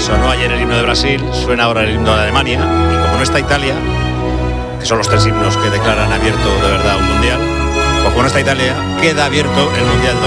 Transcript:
Sonó ayer el himno de Brasil, suena ahora el himno de Alemania, y como no está Italia, que son los 3 himnos que declaran abierto de verdad un mundial, pues como no está Italia, queda abierto el mundial